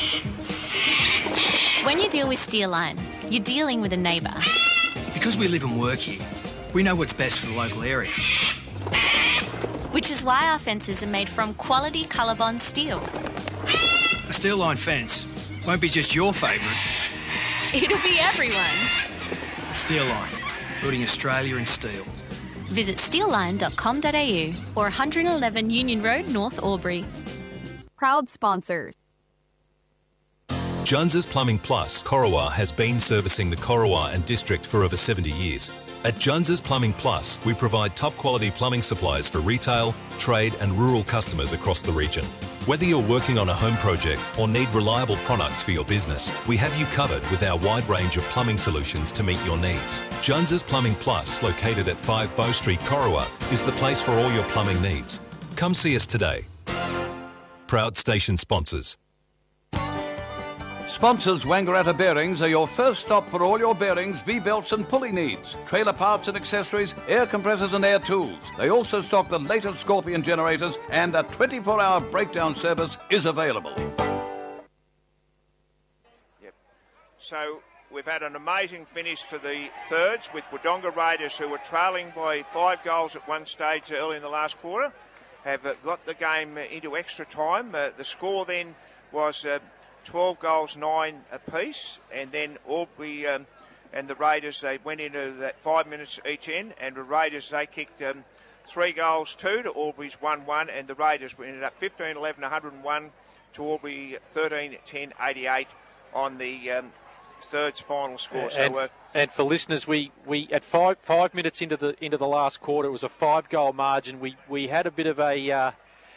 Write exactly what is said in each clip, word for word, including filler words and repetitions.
When you deal with Steelline, you're dealing with a neighbour. Because we live and work here, we know what's best for the local area. Which is why our fences are made from quality Colorbond steel. A Steelline fence won't be just your favourite. It'll be everyone's. Steelline, building Australia in steel. Visit steelline dot com dot a u or one eleven Union Road, North Albury. Proud sponsors. Jones's Plumbing Plus, Corowa, has been servicing the Corowa and district for over seventy years. At Jones's Plumbing Plus, we provide top-quality plumbing supplies for retail, trade and rural customers across the region. Whether you're working on a home project or need reliable products for your business, we have you covered with our wide range of plumbing solutions to meet your needs. Jones's Plumbing Plus, located at five Bow Street, Corowa, is the place for all your plumbing needs. Come see us today. Proud station sponsors. Sponsors Wangaratta Bearings are your first stop for all your bearings, V-belts and pulley needs, trailer parts and accessories, air compressors and air tools. They also stock the latest Scorpion generators, and a twenty-four hour breakdown service is available. Yep. So we've had an amazing finish for the thirds with Wodonga Raiders, who were trailing by five goals at one stage early in the last quarter, have uh, got the game uh, into extra time. Uh, the score then was Uh, twelve goals, nine apiece, and then Albury um, and the Raiders, they went into that five minutes each end, and the Raiders, they kicked um, three goals, two to Albury's one one, and the Raiders ended up fifteen eleven, one oh one to Albury thirteen ten, eighty-eight on the um, third's final score. So, and, uh, and for listeners, we, we at five five minutes into the into the last quarter, it was a five goal margin. We we had a bit of a uh,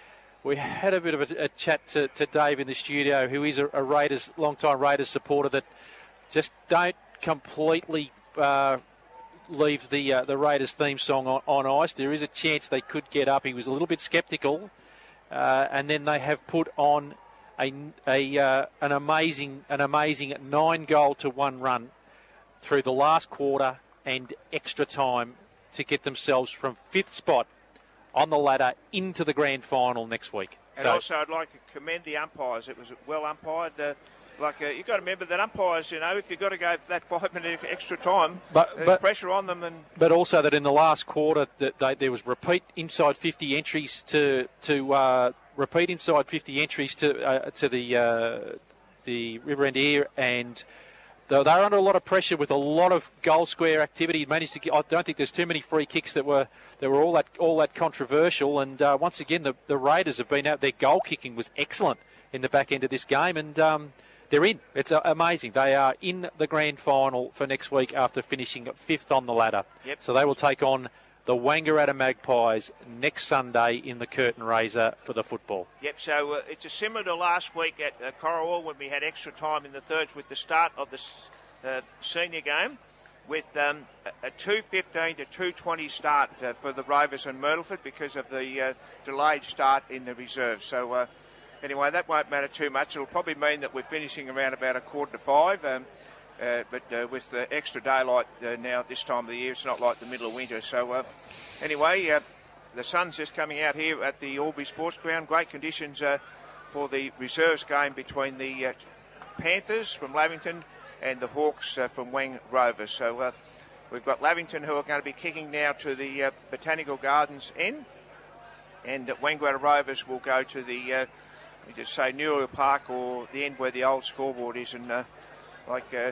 We had a bit of a, a chat to, to Dave in the studio, who is a, a Raiders, long-time Raiders supporter, that just don't completely uh, leave the uh, the Raiders theme song on, on ice. There is a chance they could get up. He was a little bit sceptical, uh, and then they have put on a, a uh, an amazing an amazing nine goal to one run through the last quarter and extra time to get themselves from fifth spot on the ladder into the grand final next week. And so, also, I'd like to commend the umpires. It was well umpired. Uh, like uh, you've got to remember that umpires, you know, if you've got to go that five minute extra time, but, there's but, pressure on them. And but also that in the last quarter, that they, there was repeat inside fifty entries to to uh, repeat inside fifty entries to uh, to the uh, the River End Air, and they were under a lot of pressure with a lot of goal square activity. Managed to get, I don't think there's too many free kicks that were that were all that all that controversial. And uh, once again, the, the Raiders have been out. Their goal kicking was excellent in the back end of this game, and um, they're in. It's uh, amazing. They are in the grand final for next week after finishing fifth on the ladder. Yep. So they will take on the Wangaratta Magpies next Sunday in the curtain raiser for the football. Yep, so uh, it's a similar to last week at uh, Corowa when we had extra time in the thirds with the start of the uh, senior game, with um, a two fifteen to two twenty start uh, for the Rovers and Myrtleford because of the uh, delayed start in the reserves. So uh, anyway, that won't matter too much. It'll probably mean that we're finishing around about a quarter to five. Um, Uh, but uh, with the extra daylight uh, now at this time of the year, it's not like the middle of winter. So uh, anyway, uh, the sun's just coming out here at the Albury Sports Ground. Great conditions uh, for the reserves game between the uh, Panthers from Lavington and the Hawks uh, from Wang Rovers. So uh, we've got Lavington, who are going to be kicking now to the uh, Botanical Gardens end, and uh, Wangaratta Rovers will go to the, uh, we just say, New Park, or the end where the old scoreboard is, and uh, Like, uh,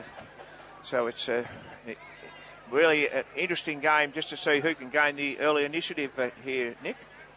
so it's uh, it, really an interesting game just to see who can gain the early initiative uh, here, Nick.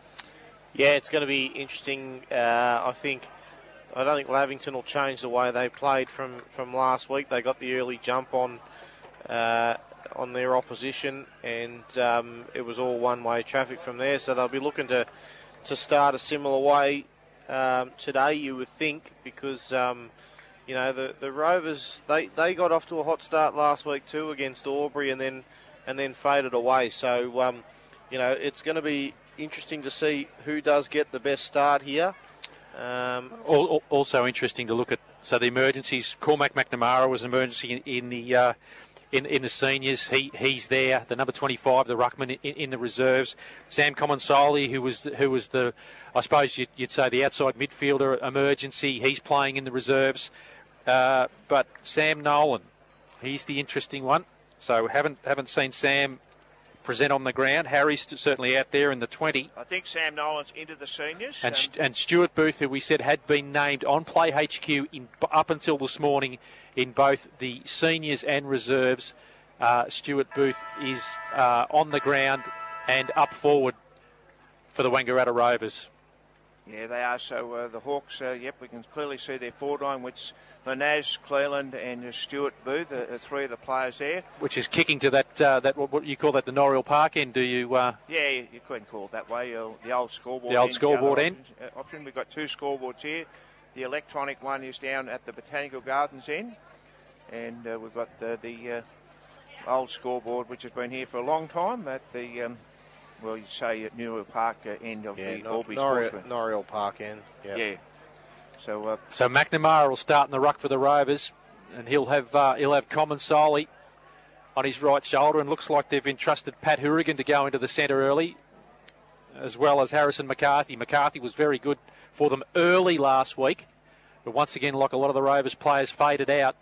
Yeah, it's going to be interesting. Uh, I think I don't think Lavington will change the way they played from, from last week. They got the early jump on uh, on their opposition, and um, it was all one-way traffic from there. So they'll be looking to to start a similar way um, today, you would think, because. Um, You know, the, the Rovers, they, they got off to a hot start last week too against Albury, and then and then faded away. So, um, you know, it's going to be interesting to see who does get the best start here. Um, also interesting to look at, so the emergencies, Cormac McNamara was an emergency in, in the uh, in in the seniors. He he's there. The number twenty-five, the ruckman in, in the reserves. Sam Comensoli, who was who was the, I suppose you'd, you'd say the outside midfielder emergency. He's playing in the reserves. Uh, but Sam Nolan, he's the interesting one. So haven't haven't seen Sam present on the ground. Harry's certainly out there in the twenty. I think Sam Nolan's into the seniors. And, um, and Stuart Booth, who we said had been named on Play H Q in, up until this morning in both the seniors and reserves. Uh, Stuart Booth is uh, on the ground and up forward for the Wangaratta Rovers. Yeah, they are. So uh, the Hawks, uh, yep, we can clearly see their forward line, which Lanaz, Cleland and uh, Stuart Booth are, are three of the players there. Which is kicking to that, uh, that what, what you call that, the Norriel Park end, do you? Uh... Yeah, you, you couldn't call it that way. Uh, the old scoreboard The old end, scoreboard the end. Option. Uh, option. We've got two scoreboards here. The electronic one is down at the Botanical Gardens end. And uh, we've got the, the uh, old scoreboard, which has been here for a long time at the... Um, well, you say at Newell Park uh, end of yeah, the Nor- Albury Norriel, Sportsman. Norriel Park end. Yep. Yeah. So, uh, so McNamara will start in the ruck for the Rovers, and he'll have uh, he'll have Comensoli on his right shoulder, and looks like they've entrusted Pat Hourigan to go into the centre early, as well as Harrison McCarthy. McCarthy was very good for them early last week, but once again, like a lot of the Rovers players, faded out.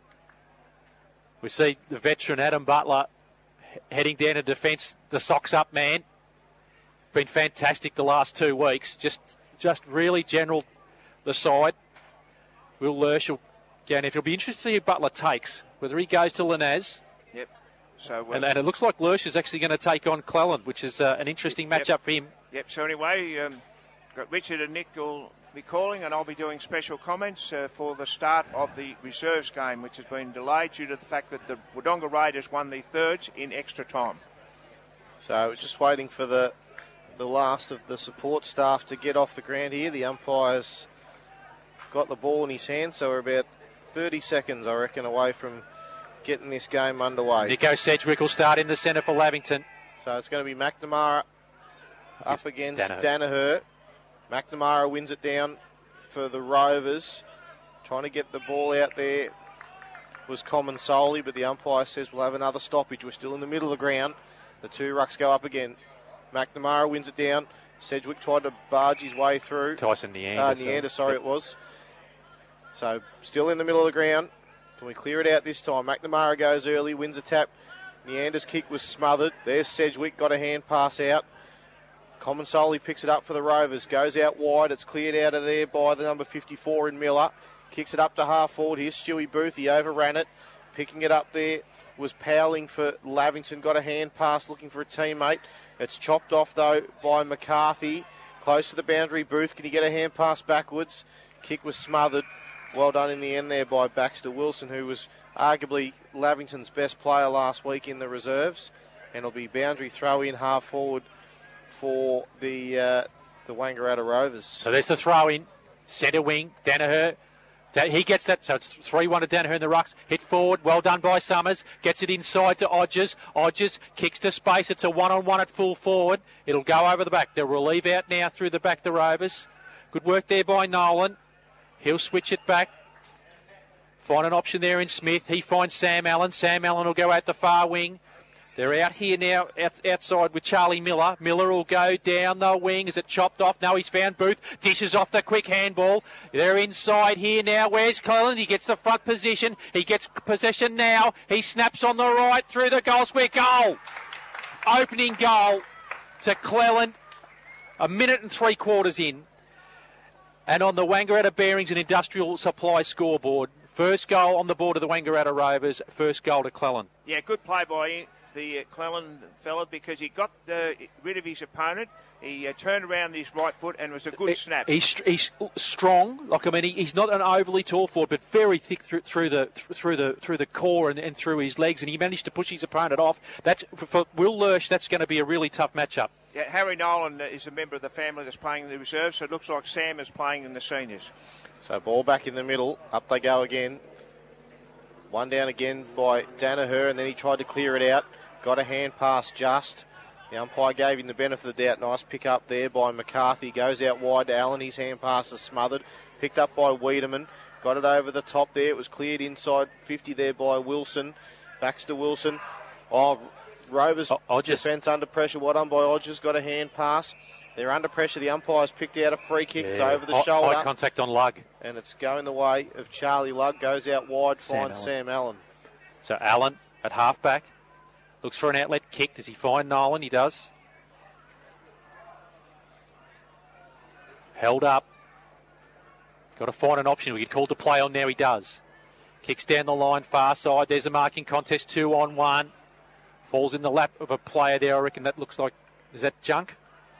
We see the veteran Adam Butler heading down to defence, the socks up man. Been fantastic the last two weeks. Just just really general the side. Will Lersch will go, and if it'll be interesting to see who Butler takes, whether he goes to Lanaz. Yep. So uh, and, and it looks like Lersch is actually going to take on Cleland, which is uh, an interesting yep. matchup for him. Yep. So anyway, um, got Richard and Nick will be calling, and I'll be doing special comments uh, for the start of the reserves game, which has been delayed due to the fact that the Wodonga Raiders won the thirds in extra time. So just waiting for the the last of the support staff to get off the ground here. The umpire's got the ball in his hand, so we're about thirty seconds, I reckon, away from getting this game underway. Nico Sedgwick will start in the centre for Lavington. So it's going to be McNamara up against Danaher. Danaher. McNamara wins it down for the Rovers. Trying to get the ball out there was Comensoli, but the umpire says we'll have another stoppage. We're still in the middle of the ground. The two rucks go up again. McNamara wins it down. Sedgwick tried to barge his way through. Tyson Neander. Uh, Neander, sorry, it was. So still in the middle of the ground. Can we clear it out this time? McNamara goes early, wins a tap. Neander's kick was smothered. There's Sedgwick, got a hand pass out. Comensoli picks it up for the Rovers, goes out wide. It's cleared out of there by the number fifty-four in Miller. Kicks it up to half forward. Here's Stewie Booth. He overran it. Picking it up there was Powling for Lavington. Got a hand pass looking for a teammate. It's chopped off, though, by McCarthy. Close to the boundary. Booth, can he get a hand pass backwards? Kick was smothered. Well done in the end there by Baxter Wilson, who was arguably Lavington's best player last week in the reserves. And it'll be boundary throw in half forward for the uh, the Wangaratta Rovers. So there's the throw in. Centre wing, Danaher. He gets that, so it's three one to Danaher in the rucks. Hit forward, well done by Summers. Gets it inside to Odgers. Odgers kicks to space. It's a one-on-one at full forward. It'll go over the back. They'll relieve out now through the back, the Rovers. Good work there by Nolan. He'll switch it back. Find an option there in Smith. He finds Sam Allen. Sam Allen will go out the far wing. They're out here now, out, outside with Charlie Miller. Miller will go down the wing. Is it chopped off? No, he's found Booth. Dishes off the quick handball. They're inside here now. Where's Cleland? He gets the front position. He gets possession now. He snaps on the right through the goal square. Goal! Opening goal to Cleland. A minute and three quarters in. And on the Wangaratta Bearings and Industrial Supply scoreboard, first goal on the board of the Wangaratta Rovers, first goal to Cleland. Yeah, good play by the uh, Cleland fella, because he got uh, rid of his opponent. He uh, turned around his right foot and it was a good he, snap. He's, he's strong. Like I mean, he, he's not an overly tall forward, but very thick through, through the through the through the core and, and through his legs, and he managed to push his opponent off. That's for Will Lersch. That's going to be a really tough matchup. Yeah, Harry Nolan is a member of the family that's playing in the reserves, so it looks like Sam is playing in the seniors. So ball back in the middle. Up they go again. One down again by Danaher, and then he tried to clear it out. Got a hand pass just. The umpire gave him the benefit of the doubt. Nice pick up there by McCarthy. Goes out wide to Allen. His hand pass is smothered. Picked up by Wiedemann. Got it over the top there. It was cleared inside fifty there by Wilson. Baxter Wilson. Oh, Rovers oh, defence under pressure. Well done by Odgers. Got a hand pass. They're under pressure. The umpire's picked out a free kick. Yeah. It's over the eye, shoulder. Eye contact on Lugg. And it's going the way of Charlie Lugg. Goes out wide, Sam finds Allen. Sam Allen. So Allen at half-back. Looks for an outlet kick. Does he find Nolan? He does. Held up. Got to find an option. We get called to play on now. He does. Kicks down the line, far side. There's a marking contest, two on one. Falls in the lap of a player there. I reckon that looks like, is that Junk?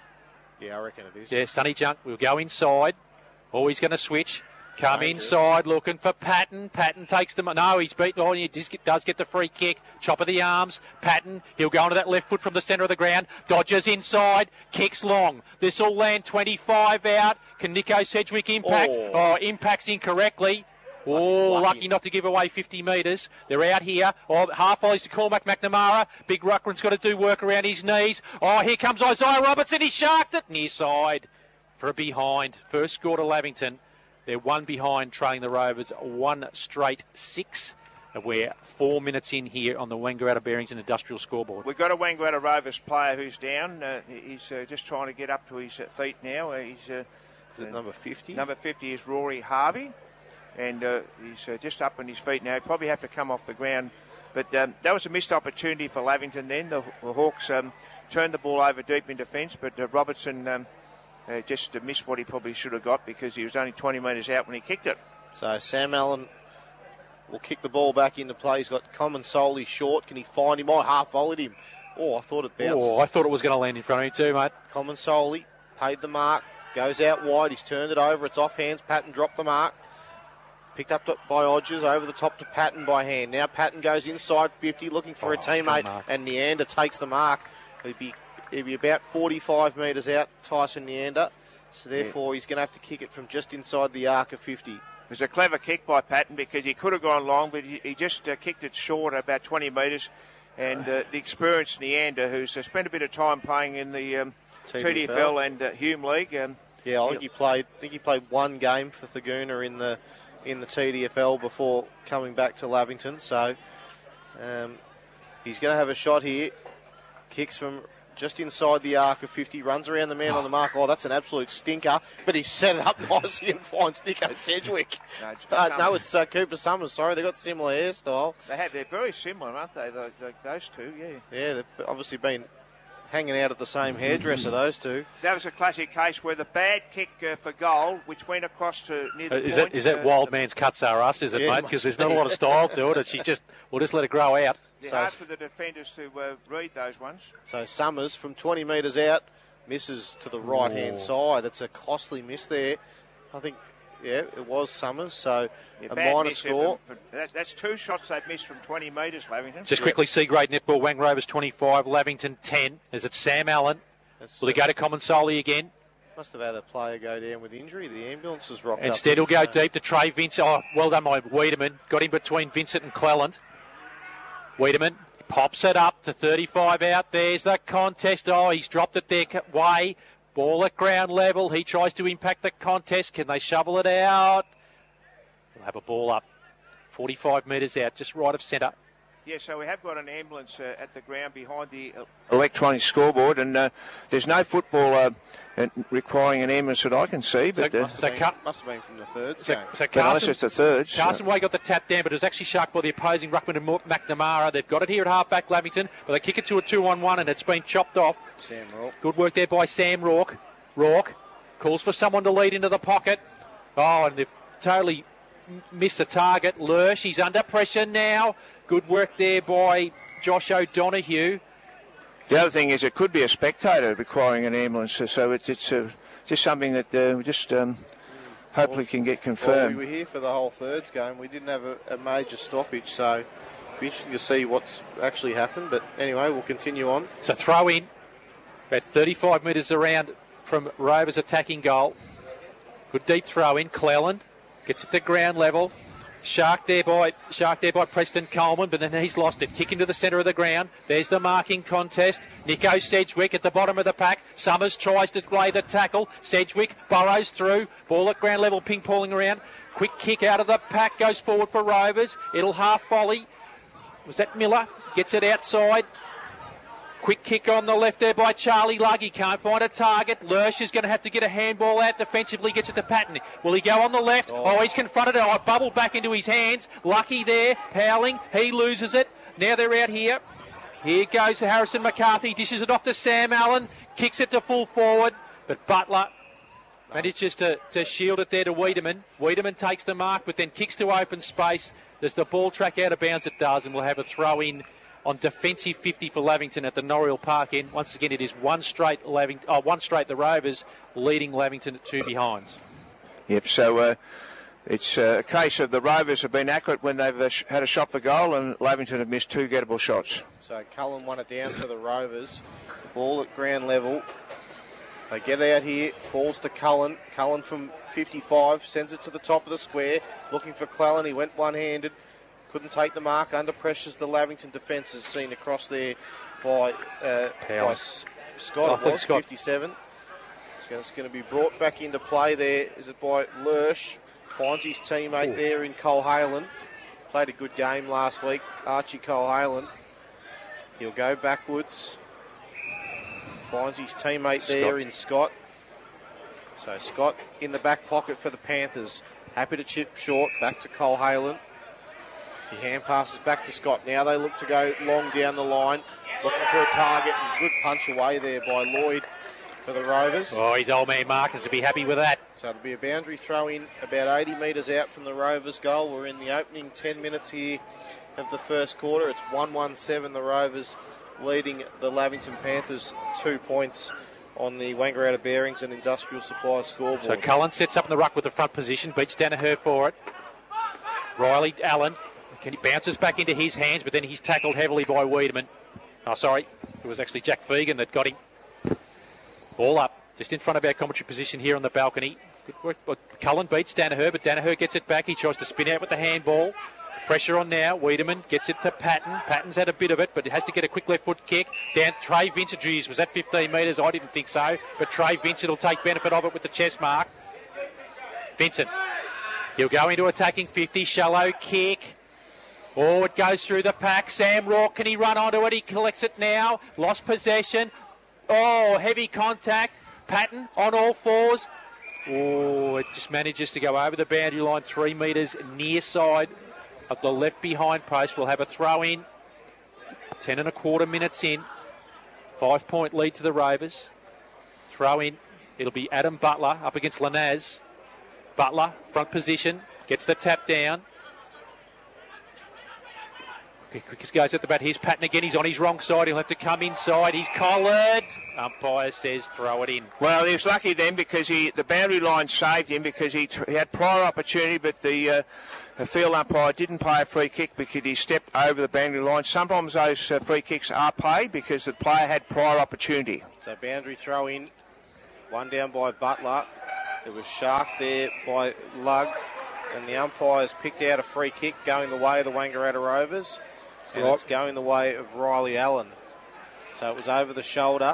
Yeah, I reckon it is. Yeah, Sonny Junk. We'll go inside. Oh, he's going to switch. Come Dangerous. inside, looking for Patton. Patton takes the... No, he's beaten. Oh, he does get, does get the free kick. Chop of the arms. Patton, he'll go onto that left foot from the centre of the ground. Dodges inside. Kicks long. This will land twenty-five out. Can Nico Sedgwick impact? Oh, oh impacts incorrectly. Oh, lucky. lucky not to give away fifty metres. They're out here. Oh, half volleys to Cormac McNamara. Big Ruckman's got to do work around his knees. Oh, here comes Isaiah Robertson. He sharked it. Near side for a behind. First score to Lavington. They're one behind, trailing the Rovers one straight six. And we're four minutes in here on the Wangaratta Barrington Industrial scoreboard. We've got a Wangaratta Rovers player who's down. Uh, he's uh, just trying to get up to his uh, feet now. Uh, he's uh, Is it number fifty? Number fifty is Rory Harvey. And uh, he's uh, just up on his feet now. He'll probably have to come off the ground. But um, that was a missed opportunity for Lavington then. The, the Hawks um, turned the ball over deep in defence, but uh, Robertson um, uh, just uh, missed what he probably should have got because he was only twenty metres out when he kicked it. So Sam Allen will kick the ball back into play. He's got Common Solely short. Can he find him? I half volleyed him. Oh, I thought it bounced. Oh, I thought it was going to land in front of me too, mate. Common Solely paid the mark. Goes out wide. He's turned it over. It's off hands. Patton dropped the mark. Picked up by Odgers, over the top to Patton by hand. Now Patton goes inside fifty, looking for oh, a teammate, and Neander takes the mark. He'd be, he'd be about forty-five metres out, Tyson Neander. So therefore, yeah. he's going to have to kick it from just inside the arc of fifty. It was a clever kick by Patton because he could have gone long, but he, he just uh, kicked it short, about twenty metres. And uh, the experienced Neander, who's uh, spent a bit of time playing in the um, T D F L and uh, Hume League. Um, yeah, I think he played. I think he played one game for Thaguna in the. in the T D F L before coming back to Lavington. So um, he's going to have a shot here. Kicks from just inside the arc of fifty. Runs around the man oh. on the mark. Oh, that's an absolute stinker. But he's set it up nicely and finds Nico Sedgwick. No, it's, uh, no, it's uh, Cooper Summers. Sorry, they've got similar hairstyle. They have. They're very similar, aren't they, the, the, those two? Yeah. Yeah, they've obviously been hanging out at the same hairdresser, those two. That was a classic case where the bad kick uh, for goal, which went across to near the uh, is point. That, is that uh, wild man's cuts are us, is it, yeah, mate? Because there's not a lot of style to it. She just, we'll just let it grow out. It's so hard for the defenders to uh, read those ones. So Summers from twenty metres out misses to the right-hand side. It's a costly miss there. I think, yeah, it was Summers. So yeah, a minor score. For, that, that's two shots they've missed from twenty metres, Lavington. Just yeah. quickly, C-grade netball, Wang Rovers twenty-five, Lavington ten. Is it Sam Allen? That's, Will he go to Common Solely again? Must have had a player go down with injury. The ambulance has rocked Instead, up. he'll go so. deep to Trey Vincent. Oh, well done by Wiedemann. Got him between Vincent and Cleland. Wiedemann pops it up to thirty-five out. There's the contest. Oh, he's dropped it their way. Ball at ground level. He tries to impact the contest. Can they shovel it out? We'll have a ball up. forty-five metres out, just right of centre. Yeah, so we have got an ambulance uh, at the ground behind the uh, electronic scoreboard, and uh, there's no football uh, requiring an ambulance that I can see. But so, uh, must, have been, must have been from the third so, game. So Carson, unless it's the third. Carson so. Way got the tap down, but it was actually sharked by the opposing ruckman and McNamara. They've got it here at half-back Lavington, but they kick it to a two-on-one, and it's been chopped off. Sam Rourke. Good work there by Sam Rourke. Rourke calls for someone to lead into the pocket. Oh, and they've totally missed the target. Lurch, he's under pressure now. Good work there by Josh O'Donoghue. The other thing is it could be a spectator requiring an ambulance, so it's, it's uh, just something that uh, we just um, hopefully can get confirmed. Well, we were here for the whole thirds game. We didn't have a, a major stoppage, so it'll be interesting to see what's actually happened. But anyway, we'll continue on. So throw in, about thirty-five metres around from Rovers attacking goal. Good deep throw in. Cleland gets it to ground level. Shark there by Shark there by Preston Coleman, but then he's lost it. Tick into the centre of the ground. There's the marking contest. Nico Sedgwick at the bottom of the pack. Summers tries to lay the tackle. Sedgwick burrows through. Ball at ground level, ping-ponging around. Quick kick out of the pack, goes forward for Rovers. It'll half volley. Was that Miller? Gets it outside. Quick kick on the left there by Charlie Lugg. He can't find a target. Lurch is going to have to get a handball out defensively. Gets it to Patton. Will he go on the left? Oh, oh he's confronted it. Oh, bubbled back into his hands. Lucky there. Howling. He loses it. Now they're out here. Here goes Harrison McCarthy. Dishes it off to Sam Allen. Kicks it to full forward. But Butler manages to, to shield it there to Wiedemann. Wiedemann takes the mark, but then kicks to open space. Does the ball track out of bounds? It does, and we'll have a throw in on defensive fifty for Lavington at the Norriel Park end. Once again, it is one straight Lavington, oh, one straight the Rovers, leading Lavington at two behinds. Yep, so uh, it's uh, a case of the Rovers have been accurate when they've uh, had a shot for goal, and Lavington have missed two gettable shots. So Cullen won it down for the Rovers. Ball at ground level. They get out here, falls to Cullen. Cullen from fifty-five, sends it to the top of the square, looking for Clellan. He went one-handed. Couldn't take the mark. Under pressures the Lavington defence is seen across there by, uh, by Scott. Oh, it was, Scott. fifty-seven. It's going to be brought back into play there. Is it by Lurch? Finds his teammate Ooh. there in Cole Halen. Played a good game last week. Archie Cole Halen. He'll go backwards. Finds his teammate Scott. there in Scott. So Scott in the back pocket for the Panthers. Happy to chip short. Back to Cole Halen. He hand passes back to Scott. Now they look to go long down the line. Looking for a target. And good punch away there by Lloyd for the Rovers. Oh, his old man Marcus will be happy with that. So it'll be a boundary throw in about eighty metres out from the Rovers goal. We're in the opening ten minutes here of the first quarter. It's one one seven the Rovers leading the Lavington Panthers two points on the Wangaratta Bearings and Industrial Supplies scoreboard. So Cullen sets up in the ruck with the front position, beats Danaher for it. Riley Allen can he bounces back into his hands, but then he's tackled heavily by Wiedemann. Oh, sorry, it was actually Jack Fegan that got him. Ball up, just in front of our commentary position here on the balcony. Good work, but Cullen beats Danaher, but Danaher gets it back. He tries to spin out with the handball. Pressure on now. Wiedemann gets it to Patton. Patton's had a bit of it, but it has to get a quick left foot kick. Down Trey Vincent. Geez, was that fifteen metres? I didn't think so. But Trey Vincent will take benefit of it with the chest mark. Vincent. He'll go into attacking fifty. Shallow kick. Oh, it goes through the pack. Sam Rourke, can he run onto it? He collects it now. Lost possession. Oh, heavy contact. Patton on all fours. Oh, it just manages to go over the boundary line. Three metres near side of the left behind post. We'll have a throw in. Ten and a quarter minutes in. Five point lead to the Rovers. Throw in. It'll be Adam Butler up against Lanaz. Butler, front position. Gets the tap down. Okay, quickest goes at the bat. Here's Patton again. He's on his wrong side. He'll have to come inside. He's collared. Umpire says throw it in. Well, he was lucky then because he the boundary line saved him because he, tr- he had prior opportunity, but the, uh, the field umpire didn't pay a free kick because he stepped over the boundary line. Sometimes those uh, free kicks are paid because the player had prior opportunity. So boundary throw in. One down by Butler. There was Shark there by Lugg. And the umpires picked out a free kick going the way of the Wangaratta Rovers. And right. It's going the way of Riley Allen. So it was over the shoulder.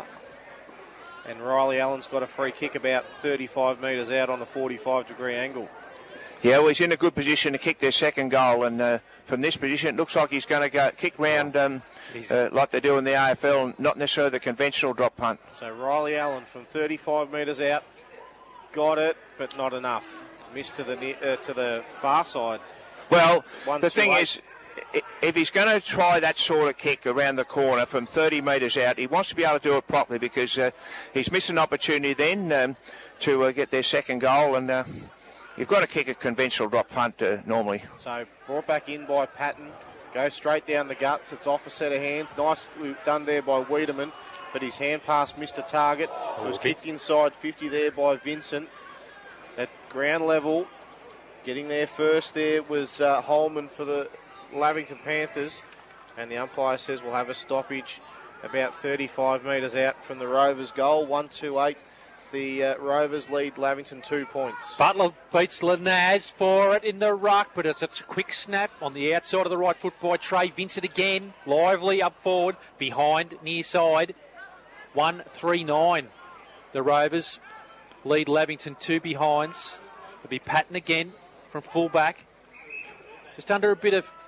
And Riley Allen's got a free kick about thirty-five metres out on a forty-five degree angle. Yeah, well, he's in a good position to kick their second goal. And uh, from this position, it looks like he's going to go kick round um, uh, like they do in the A F L, not necessarily the conventional drop punt. So Riley Allen from thirty-five metres out. Got it, but not enough. Missed to the uh, to the far side. Well, One, the two, thing eight. is, if he's going to try that sort of kick around the corner from thirty metres out, he wants to be able to do it properly because uh, he's missed an opportunity then um, to uh, get their second goal, and uh, you've got to kick a conventional drop punt uh, normally. So brought back in by Patton, goes straight down the guts. It's off a set of hands. Nicely done there by Wiedemann, but his hand pass missed a target. It was kicked inside fifty there by Vincent. At ground level, getting there first there was uh, Holman for the Lavington Panthers, and the umpire says we'll have a stoppage about thirty-five metres out from the Rovers goal. one two eight, the uh, Rovers lead Lavington two points. Butler beats Lanaz for it in the ruck, but it's a quick snap on the outside of the right foot by Trey Vincent again. Lively up forward, behind, near side. one three nine, the Rovers lead Lavington two behinds. It'll be Patton again from fullback. Just under a bit of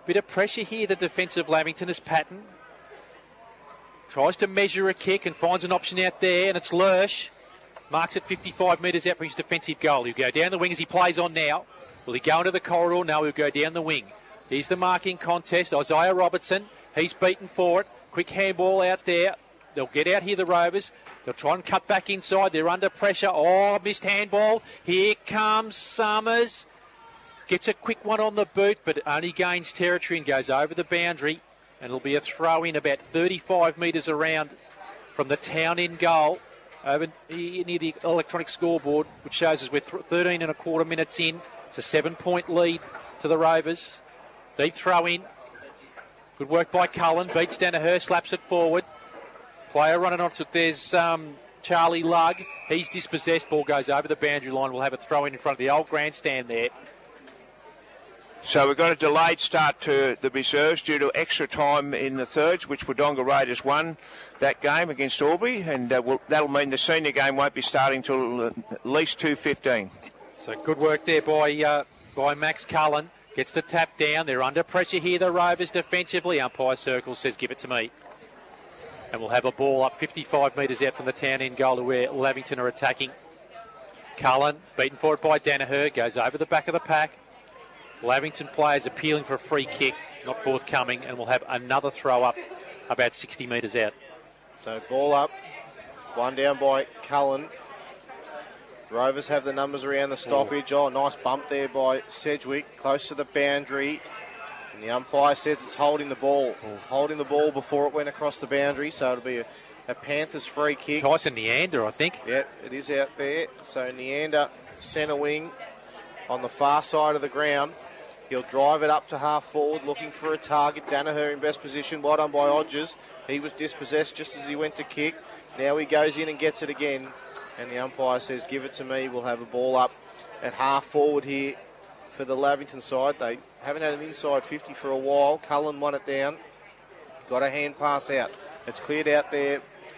Bit of pressure here, the defensive Lavington as Patton tries to measure a kick and finds an option out there, and it's Lersch. Marks it fifty-five metres out for his defensive goal. He'll go down the wing as he plays on now. Will he go into the corridor? No, he'll go down the wing. Here's the marking contest. Isaiah Robertson, he's beaten for it. Quick handball out there. They'll get out here, the Rovers. They'll try and cut back inside. They're under pressure. Oh, missed handball. Here comes Summers. Gets a quick one on the boot, but only gains territory and goes over the boundary. And it'll be a throw in about thirty-five metres around from the town end goal. Over near the electronic scoreboard, which shows us we're thirteen and a quarter minutes in. It's a seven-point lead to the Rovers. Deep throw in. Good work by Cullen. Beats Danaher, slaps it forward. Player running onto it. There's um, Charlie Lugg. He's dispossessed. Ball goes over the boundary line. We'll have a throw in in front of the old grandstand there. So we've got a delayed start to the reserves due to extra time in the thirds, which Wodonga Raiders won that game against Albury, and uh, we'll, that'll mean the senior game won't be starting till at least two fifteen. So good work there by uh, by Max Cullen. Gets the tap down. They're under pressure here, the Rovers defensively. Umpire Circle says, give it to me. And we'll have a ball up fifty-five metres out from the town end goal to where Lavington are attacking. Cullen, beaten for it by Danaher, goes over the back of the pack. Lavington players appealing for a free kick, not forthcoming, and we'll have another throw up about sixty metres out. So ball up, one down by Cullen. Rovers have the numbers around the stoppage. Oh, nice bump there by Sedgwick, close to the boundary. And the umpire says it's holding the ball. Oh. Holding the ball before it went across the boundary, so it'll be a, a Panthers free kick. Tyson Neander, I think. Yep, it is out there. So Neander, centre wing, on the far side of the ground. He'll drive it up to half forward, looking for a target. Danaher in best position, well done by Hodges. He was dispossessed just as he went to kick. Now he goes in and gets it again. And the umpire says, give it to me. We'll have a ball up at half forward here for the Lavington side. They haven't had an inside fifty for a while. Cullen won it down. Got a hand pass out. It's cleared out there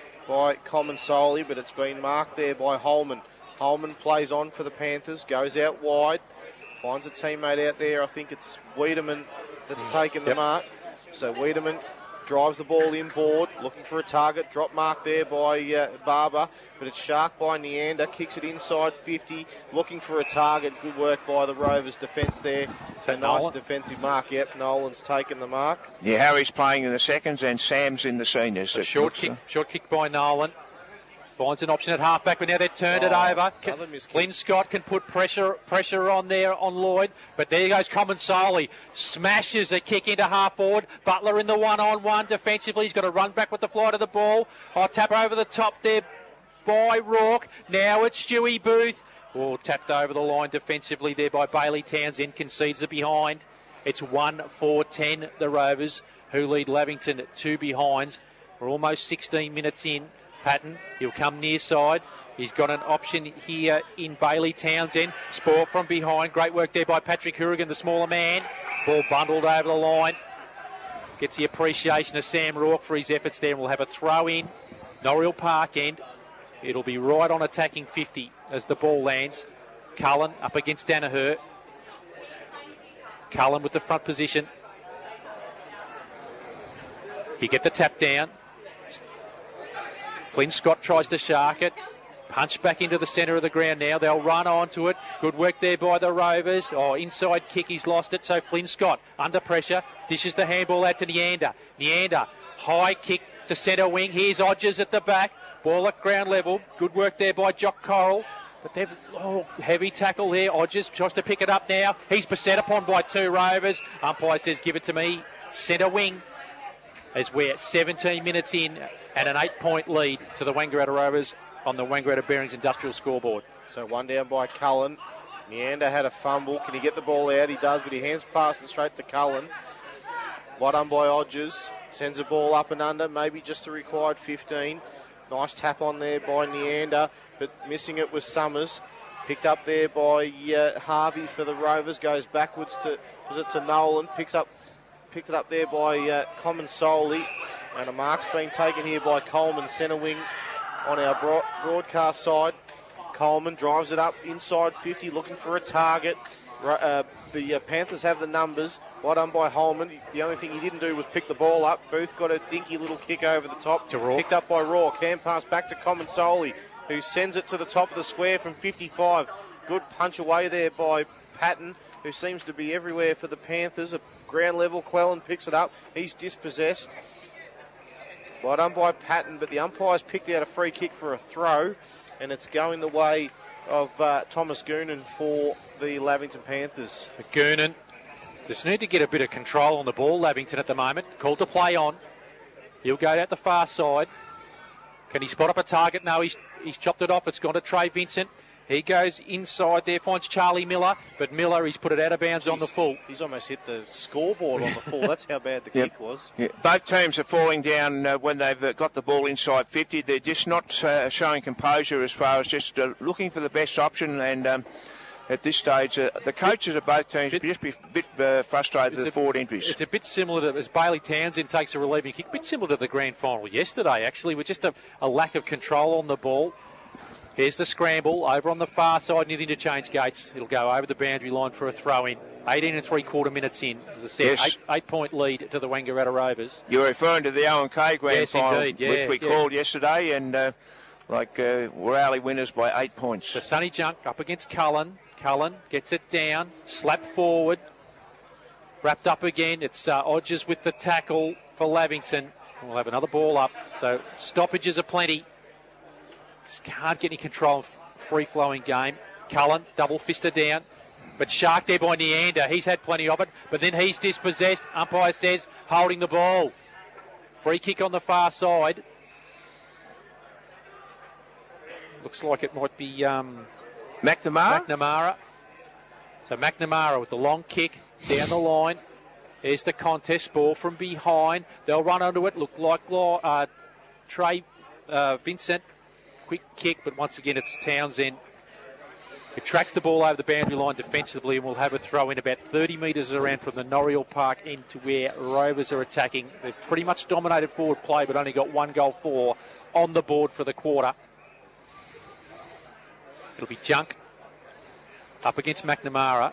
by Common Solly, but it's been marked there by Holman. Holman plays on for the Panthers, goes out wide. Finds a teammate out there. I think it's Wiedemann that's mm. taken the yep. mark. So Wiedemann drives the ball inboard, looking for a target. Drop mark there by uh, Barber, but it's Shark by Neander. Kicks it inside fifty, looking for a target. Good work by the Rovers defence there. So nice Nolan? defensive mark. Yep, Nolan's taken the mark. Yeah, Harry's playing in the seconds and Sam's in the seniors. A short kick, short kick by Nolan. Finds an option at halfback, but now they've turned oh, it over. Flynn Scott can put pressure pressure on there on Lloyd, but there goes Common Solly. Smashes a kick into half forward. Butler in the one-on-one defensively. He's got to run back with the flight of the ball. Oh, tap over the top there by Rourke. Now it's Stewie Booth. Oh, tapped over the line defensively there by Bailey Townsend. Concedes it behind. It's one four ten, the Rovers, who lead Lavington at two behinds. We're almost sixteen minutes in. Patton, he'll come near side. He's got an option here in Bailey Townsend. Sport from behind. Great work there by Patrick Hourigan, the smaller man. Ball bundled over the line. Gets the appreciation of Sam Rourke for his efforts there, and we'll have a throw in. Norrill Park end. It'll be right on attacking fifty as the ball lands. Cullen up against Danaher. Cullen with the front position. He get the tap down. Flynn Scott tries to shark it. Punch back into the centre of the ground now. They'll run onto it. Good work there by the Rovers. Oh, inside kick. He's lost it. So Flynn Scott under pressure. Dishes the handball out to Neander. Neander. High kick to centre wing. Here's Hodges at the back. Ball at ground level. Good work there by Jock Coral. But they've, oh, heavy tackle here. Hodges tries to pick it up now. He's beset upon by two Rovers. Umpire says, give it to me. Centre wing. As we're seventeen minutes in and an eight-point lead to the Wangaratta Rovers on the Wangaratta Bearings Industrial scoreboard. So one down by Cullen. Neander had a fumble. Can he get the ball out? He does, but he hands past it straight to Cullen. Well done by Hodges. Sends the ball up and under, maybe just the required fifteen. Nice tap on there by Neander, but missing it was Summers. Picked up there by uh, Harvey for the Rovers. Goes backwards to, was it to Nolan? Picks up, picked it up there by uh, Common Solely. And a mark's been taken here by Coleman, centre wing on our broad- broadcast side. Coleman drives it up inside fifty, looking for a target. Uh, the uh, Panthers have the numbers. Well done by Holman. The only thing he didn't do was pick the ball up. Booth got a dinky little kick over the top. To Rourke. Picked up by Rourke. Hand pass back to Comensoli, who sends it to the top of the square from fifty-five. Good punch away there by Patton, who seems to be everywhere for the Panthers. At ground level, Cleland picks it up. He's dispossessed. Well done by Patton, but the umpire's picked out a free kick for a throw, and it's going the way of uh, Thomas Goonan for the Lavington Panthers. Goonan just need to get a bit of control on the ball, Lavington, at the moment. Called to play on. He'll go out the far side. Can he spot up a target? No, he's, he's chopped it off. It's gone to Trey Vincent. He goes inside there, finds Charlie Miller, but Miller, he's put it out of bounds he's, on the full. He's almost hit the scoreboard on the full. That's how bad the yep. kick was. Yeah. Both teams are falling down uh, when they've uh, got the ball inside fifty. They're just not uh, showing composure as far as just uh, looking for the best option. And um, at this stage, uh, the coaches of both teams bit, just be a bit uh, frustrated with the forward entries. It's a bit similar to, as Bailey Townsend takes a relieving kick, a bit similar to the grand final yesterday, actually, with just a, a lack of control on the ball. Here's the scramble over on the far side near the interchange gates. It'll go over the boundary line for a throw in. eighteen and three quarter minutes in. As I said, yes. eight, eight point lead to the Wangaratta Rovers. You're referring to the Owen K grand yes, final, indeed. Yeah, which we yeah. called yesterday, and uh, like uh, we're early winners by eight points. So Sonny Junk up against Cullen. Cullen gets it down, slapped forward, wrapped up again. It's uh, Odgers with the tackle for Lavington. We'll have another ball up. So stoppages are plenty. Just can't get any control of free-flowing game. Cullen, double-fister down. But Shark there by Neander. He's had plenty of it. But then he's dispossessed. Umpire says, holding the ball. Free kick on the far side. Looks like it might be um, McNamara. McNamara. So McNamara with the long kick down the line. There's the contest ball from behind. They'll run onto it. Look like uh, Trey uh, Vincent. Quick kick, but once again it's Townsend who tracks the ball over the boundary line defensively, and we'll have a throw in about thirty metres around from the Norriel Park end to where Rovers are attacking. They've pretty much dominated forward play, but only got one goal for on the board for the quarter. It'll be Junk up against McNamara.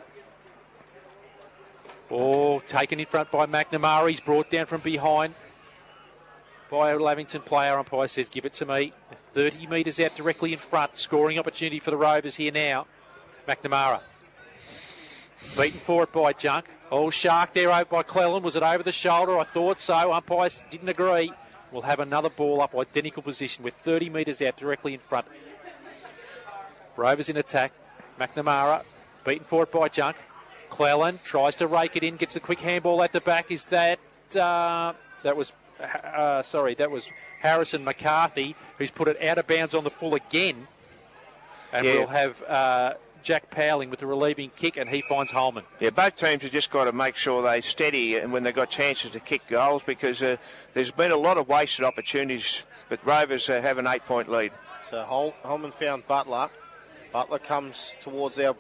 Oh, taken in front by McNamara. He's brought down from behind by a Lavington player. Umpire says, give it to me. thirty metres out directly in front. Scoring opportunity for the Rovers here now. McNamara. Beaten for it by Junk. Oh, Shark there over by Cleland. Was it over the shoulder? I thought so. Umpire didn't agree. We'll have another ball up, identical position with thirty metres out directly in front. Rovers in attack. McNamara beaten for it by Junk. Cleland tries to rake it in, gets a quick handball at the back. Is that... Uh, that was... Uh, sorry, that was Harrison McCarthy, who's put it out of bounds on the full again. And yeah. we'll have uh, Jack Powling with the relieving kick, and he finds Holman. Yeah, both teams have just got to make sure they steady and when they've got chances to kick goals, because uh, there's been a lot of wasted opportunities, but Rovers uh, have an eight-point lead. So Hol- Holman found Butler. Butler comes towards our